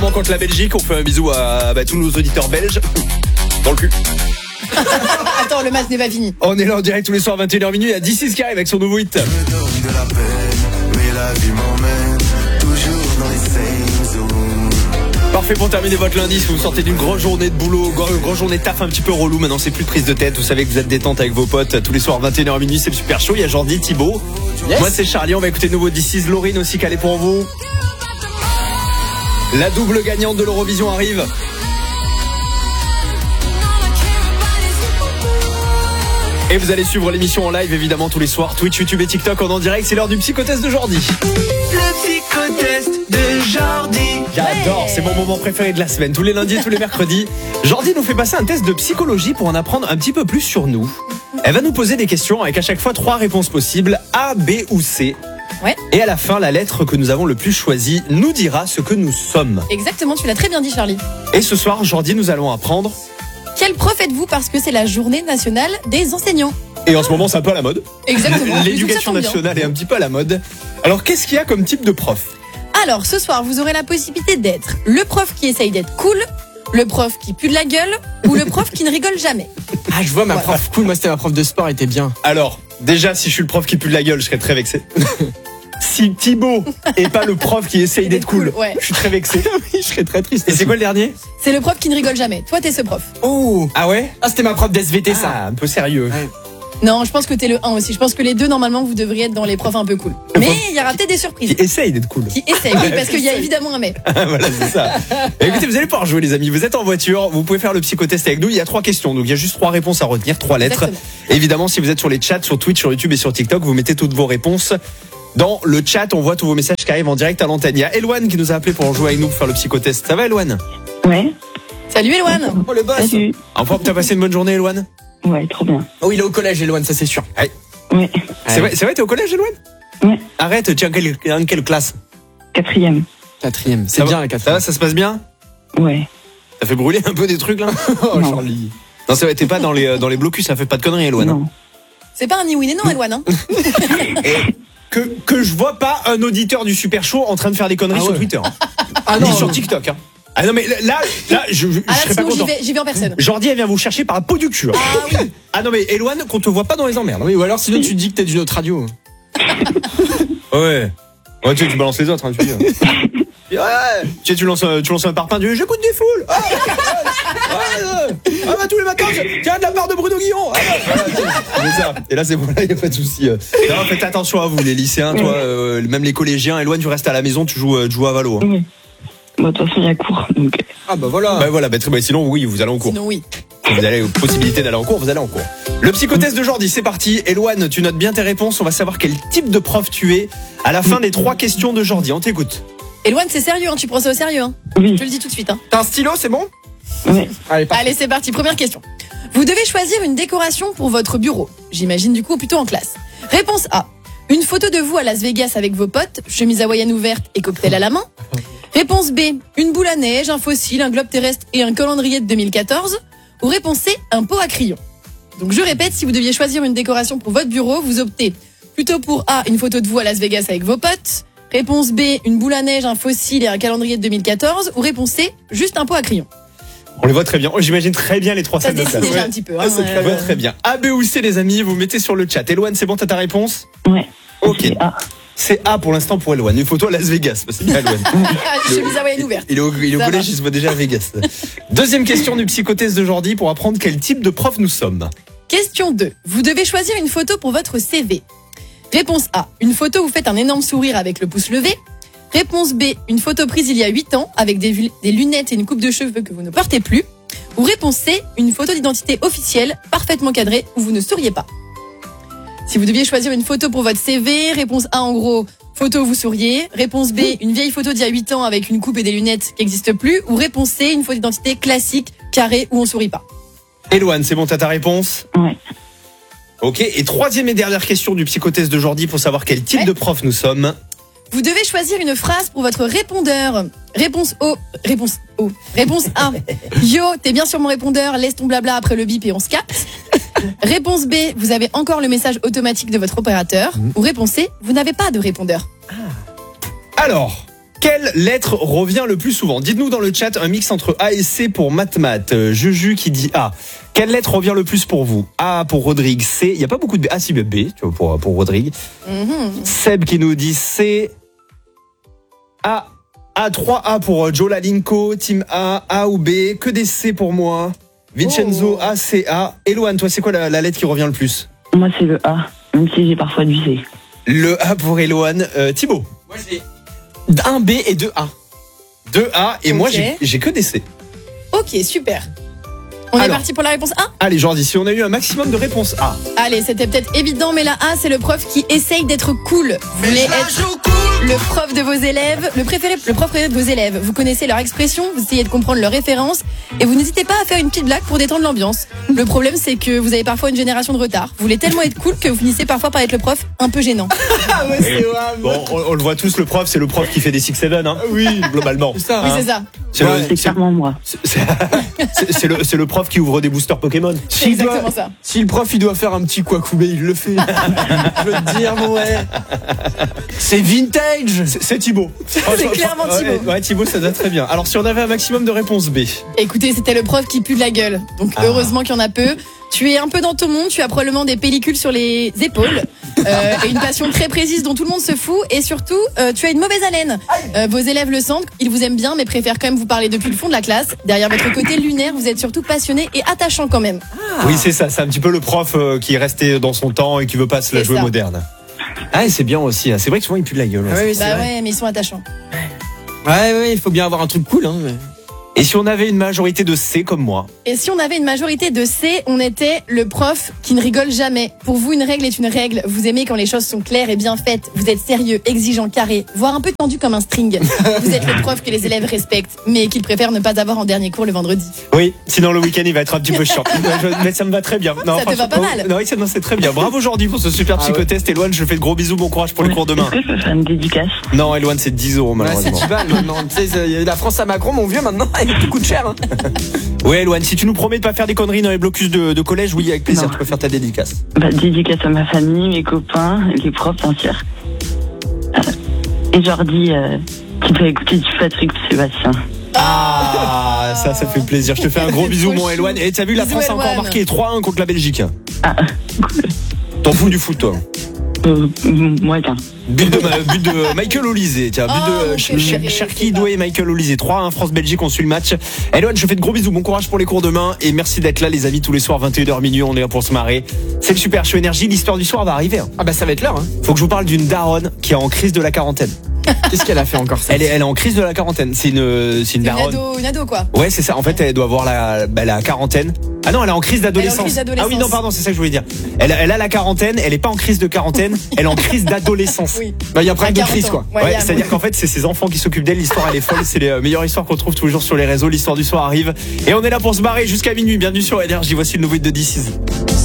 Contre la Belgique, on fait un bisou à tous nos auditeurs belges. Dans le cul. Attends, le match n'est pas fini. On est là en direct tous les soirs à 21h minuit. Il y a D6 qui arrive avec son nouveau hit. Parfait pour terminer votre lundi. Si vous sortez d'une grosse journée de boulot, grosse journée de taf un petit peu relou, maintenant c'est plus de prise de tête. Vous savez que vous êtes détente avec vos potes tous les soirs 21h minuit. C'est super chaud. Il y a Jordi, Thibaut. Yes. Moi c'est Charlie. On va écouter de nouveau D6. Laurine aussi calée pour vous. La double gagnante de l'Eurovision arrive. Et vous allez suivre l'émission en live évidemment tous les soirs, Twitch, YouTube et TikTok en direct. C'est l'heure du psychotest de Jordi. Le psychotest de Jordi. J'adore, c'est mon moment préféré de la semaine. Tous les lundis et tous les mercredis, Jordi nous fait passer un test de psychologie pour en apprendre un petit peu plus sur nous. Elle va nous poser des questions avec à chaque fois 3 réponses possibles, A, B ou C. Ouais. Et à la fin, la lettre que nous avons le plus choisie nous dira ce que nous sommes. Exactement, tu l'as très bien dit Charlie. Et ce soir, Jordi, nous allons apprendre... Quel prof êtes-vous parce que c'est la journée nationale des enseignants. Et en ce moment, c'est un peu à la mode. Exactement. L'éducation nationale est un petit peu à la mode. Alors, qu'est-ce qu'il y a comme type de prof ? Alors, ce soir, vous aurez la possibilité d'être le prof qui essaye d'être cool, le prof qui pue de la gueule ou le prof qui ne rigole jamais. Ah, je vois ma prof cool. Moi, c'était ma prof de sport, elle était bien. Alors, déjà, si je suis le prof qui pue de la gueule, je serais très vexé. Si Thibaut est pas le prof qui essaye d'être cool, ouais. Je suis très vexé. Oui, je serais très triste. Et c'est quoi le dernier ? C'est le prof qui ne rigole jamais. Toi, t'es ce prof. Oh. Ah ouais ? Ah, c'était ma prof d'SVT, ça. Ah, un peu sérieux. Ouais. Non, je pense que t'es le 1 aussi. Je pense que les deux, normalement, vous devriez être dans les profs un peu cool. Mais il y aura peut-être des surprises. Qui essaye d'être cool. Qui essaye, oui, parce qu'il y a évidemment un mais. Voilà, c'est ça. Et écoutez, vous allez pouvoir jouer, les amis. Vous êtes en voiture, vous pouvez faire le psychotest avec nous. Il y a 3 questions, donc il y a juste 3 réponses à retenir, 3 lettres. Exactement. Évidemment, si vous êtes sur les chats, sur Twitch, sur YouTube et sur TikTok, vous mettez toutes vos réponses. Dans le chat, on voit tous vos messages qui arrivent en direct à l'antenne. Il y a Eloane qui nous a appelé pour jouer avec nous pour faire le psychotest. Ça va, Eloane ? Ouais. Salut Eloane. Oh, le boss. Salut. En forme, t'as passé une bonne journée, Eloane ? Ouais, trop bien. Oh, il est au collège, Eloane, ça c'est sûr. Ouais. C'est vrai, t'es au collège, Eloane ? Ouais. Arrête, tu es en quelle classe ? 4e. 4e. C'est Ça bien va, la Ça 4e. va, ça se passe bien ? Ouais. Ça fait brûler un peu des trucs, là ? Oh, Non. Charlie. Non, c'est vrai, t'es pas dans les blocus, ça fait pas de conneries, Eloane. Non. C'est pas un ni oui ni non, Eloane. Hein. Que je vois pas un auditeur du Super Show en train de faire des conneries Ah ouais. sur Twitter. Ah Ni non, sur non. TikTok. Hein. Ah non mais là je Ah là, serais pas sinon content. j'y vais en personne. Jordi, elle vient vous chercher par la peau du cul. Hein. Ah oui. Ah non mais Eloane, qu'on te voit pas dans les emmerdes. Oui, ou alors sinon tu dis que t'es d'une autre radio. Ouais. Ouais, tu balances les autres, hein, tu dis. Ouais. Tu lances un parpaing du j'écoute des foules. Bah, tous les matins, tiens de la part de Bruno Guillon. C'est ça. Et là c'est bon, là y a pas de souci. Non, faites attention à vous les lycéens, toi, même les collégiens. Eloane, tu restes à la maison, tu joues à Valo. Hein. Oui. Bon, de toute façon, il y a cours. Donc... Ah bah voilà. Bah voilà, sinon oui, vous allez en cours. Sinon oui. Vous avez la possibilité d'aller en cours, vous allez en cours. Le psychotest de Jordi, c'est parti. Eloane, tu notes bien tes réponses. On va savoir quel type de prof tu es à la fin des 3 questions de Jordi. On t'écoute. Eloane, c'est sérieux, hein. Tu prends ça au sérieux. Hein. Oui. Je te le dis tout de suite. Hein. T'as un stylo, c'est bon? Ouais. Allez, parfait. Allez, c'est parti. Première question. Vous devez choisir une décoration pour votre bureau. J'imagine du coup plutôt en classe. Réponse A. Une photo de vous à Las Vegas avec vos potes, chemise hawaïenne ouverte et cocktail à la main. Réponse B. Une boule à neige, un fossile, un globe terrestre et un calendrier de 2014. Ou réponse C. Un pot à crayon. Donc je répète, si vous deviez choisir une décoration pour votre bureau, vous optez plutôt pour A. Une photo de vous à Las Vegas avec vos potes. Réponse B. Une boule à neige, un fossile et un calendrier de 2014. Ou réponse C. Juste un pot à crayon. On les voit très bien. J'imagine très bien les 3 Ça scènes de dessine classe. déjà un petit peu. Hein. C'est très bien, très bien. A, B ou C, les amis, vous mettez sur le chat. Eloane, c'est bon, t'as ta réponse? Ouais. Ok. C'est A. C'est A pour l'instant pour Eloane. Une photo à Las Vegas. C'est bien, Eloane. Chemise hawaïenne ouverte. Il est au Ça collège, va. il se voit déjà à Vegas. Deuxième question du psychotest d'aujourd'hui pour apprendre quel type de prof nous sommes. Question 2. Vous devez choisir une photo pour votre CV. Réponse A. Une photo où vous faites un énorme sourire avec le pouce levé. Réponse B. Une photo prise il y a 8 ans avec des lunettes et une coupe de cheveux que vous ne portez plus. Ou réponse C. Une photo d'identité officielle, parfaitement cadrée, où vous ne souriez pas. Si vous deviez choisir une photo pour votre CV, réponse A en gros, photo où vous souriez. Réponse B, une vieille photo d'il y a 8 ans avec une coupe et des lunettes qui n'existent plus. Ou réponse C, une photo d'identité classique, carrée, où on sourit pas. Eloane, c'est bon, t'as ta réponse? Ouais. Ok, et troisième et dernière question du psychotest d'aujourd'hui pour savoir quel type Ouais. de prof nous sommes. Vous devez choisir une phrase pour votre répondeur. Réponse O. Réponse O. Réponse A. Yo, t'es bien sur mon répondeur, laisse ton blabla après le bip et on se capte. Réponse B. Vous avez encore le message automatique de votre opérateur. Ou réponse C. Vous n'avez pas de répondeur. Alors, Quelle lettre revient le plus souvent? Dites-nous dans le chat un mix entre A et C pour maths. Juju qui dit A. Quelle lettre revient le plus pour vous? A pour Rodrigue, C. Il n'y a pas beaucoup de B. Ah si, B, tu vois, pour Rodrigue. Seb qui nous dit C. A. A, 3A pour Joe Lalinko. Team A ou B. Que des C pour moi. Vincenzo, A, C, A. Eloane, toi, c'est quoi la lettre qui revient le plus? Moi, c'est le A, même si j'ai parfois du C. Le A pour Eloane. Thibaut? Moi, j'ai 1 B et 2 A. 2 A et moi, Ok. j'ai que des C. Ok, super. On est Alors. parti pour la réponse A? Allez, Jordi, si on a eu un maximum de réponses A. Allez, c'était peut-être évident, mais la A, c'est le prof qui essaye d'être cool. Vous voulez être le prof de vos élèves, le prof préféré de vos élèves. Vous connaissez leur expression, vous essayez de comprendre leurs références, et vous n'hésitez pas à faire une petite blague pour détendre l'ambiance. Le problème, c'est que vous avez parfois une génération de retard. Vous voulez tellement être cool que vous finissez parfois par être le prof un peu gênant. Ah ouais, c'est Bon, on le voit tous, le prof, c'est le prof qui fait des 6-7, hein. Oui, Globalement. c'est ça. Oui, hein. c'est ça. C'est Ouais, C'est clairement moi. c'est le prof qui ouvre des boosters Pokémon. C'est exactement ça. Si le prof il doit faire un petit Kwakubé, il le fait. Je veux te dire, ouais. C'est vintage. C'est Thibaut. C'est clairement Thibaut. Ouais, Thibaut, ça doit très bien. Alors, si on avait un maximum de réponses B. Écoutez, c'était le prof qui pue de la gueule. Donc heureusement qu'il y en a peu. Tu es un peu dans ton monde, tu as probablement des pellicules sur les épaules et une passion très précise dont tout le monde se fout. Et surtout, tu as une mauvaise haleine. Vos élèves le sentent, ils vous aiment bien, mais préfèrent quand même vous parler depuis le fond de la classe. Derrière votre côté lunaire, vous êtes surtout passionné et attachant quand même. Oui, c'est ça. C'est un petit peu le prof qui est resté dans son temps et qui veut pas se la C'est jouer ça. moderne. Ah, et c'est bien aussi. Hein. C'est vrai que souvent, il pue de la gueule. Ouais, oui, c'est Bah vrai. ouais, mais ils sont attachants. Ouais, il faut bien avoir un truc cool. Hein, mais... Et si on avait une majorité de C comme moi? Et si on avait une majorité de C, on était le prof qui ne rigole jamais. Pour vous, une règle est une règle. Vous aimez quand les choses sont claires et bien faites. Vous êtes sérieux, exigeant, carré, voire un peu tendu comme un string. Vous êtes le prof que les élèves respectent, mais qu'ils préfèrent ne pas avoir en dernier cours le vendredi. Oui, sinon le week-end il va être un petit peu chiant. Mais ça me va très bien. Non, Ça te va pas franchement, mal. Non, oui, c'est très bien. Bravo aujourd'hui pour ce super psychotest. Eloane, je fais de gros bisous, bon courage pour les cours demain. Est-ce que je peux faire une dédicace? Non, Eloane, c'est 10 euros Ouais, c'est malheureusement. 10 balles maintenant. Tu sais, la France à Macron, mon vieux, maintenant, tout coûte cher. Hein. Ouais, Eloane, si tu nous promets de pas faire des conneries dans les blocus de collège, oui, avec plaisir, Non. tu peux faire ta dédicace. Dédicace à ma famille, mes copains, les profs, bien sûr. Et Jordi, qui peut écouter du Patrick Sébastien. Ah, ça fait plaisir. Je te fais un gros bisou, mon Eloane. Et t'as vu, la Bisous, France a encore Eloane. marqué 3-1 contre la Belgique. Ah, cool. T'en fous du foot, toi? Moyen. But de Michael Olysée. Tiens, but Oh, de mon préféré, Cherki c'est Doué et Michael Olysée. 3-1 France-Belgique, on suit le match. Eloane, je fais de gros bisous. Bon courage pour les cours demain. Et merci d'être là, les amis, tous les soirs, 21h minuit. On est là pour se marrer. C'est le Super Show Énergie. L'histoire du soir va arriver. Hein. Ah bah ça va être l'heure. Hein. Faut que je vous parle d'une daronne qui est en crise de la quarantaine. Qu'est-ce qu'elle a fait encore ça? Elle est en crise de la quarantaine. C'est une daronne. Une ado, quoi. Ouais, c'est ça. En fait, elle doit avoir la quarantaine. Ah non, elle est en crise d'adolescence. Elle est en crise d'adolescence. Ah oui, non, pardon, c'est ça que je voulais dire. Elle a la quarantaine, elle est pas en crise de quarantaine, elle est en crise d'adolescence. Oui. Bah il y a un problème de 40 crise ans. quoi. Ouais, il y a un C'est-à-dire qu'en fait, c'est ses enfants qui s'occupent d'elle. L'histoire, elle est folle. C'est les meilleures histoires qu'on trouve toujours sur les réseaux. L'histoire du soir arrive. Et on est là pour se barrer jusqu'à minuit. Bienvenue sur Énergie. Voici le nouveau hit de DC's.